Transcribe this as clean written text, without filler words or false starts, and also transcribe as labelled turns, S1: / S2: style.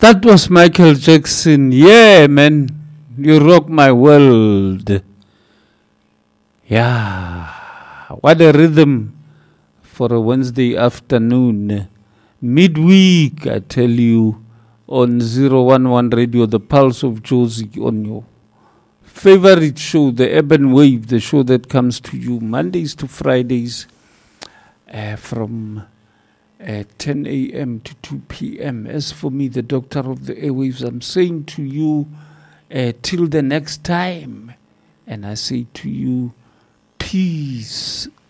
S1: That was Michael Jackson. Yeah, man. You rock my world. Yeah. What a rhythm for a Wednesday afternoon. Midweek, I tell you, on 011 Radio, the Pulse of Josie, on your favorite show, the Urban Wave, the show that comes to you Mondays to Fridays from 10 a.m. to 2 p.m. As for me, the doctor of the airwaves, I'm saying to you, till the next time, and I say to you, peace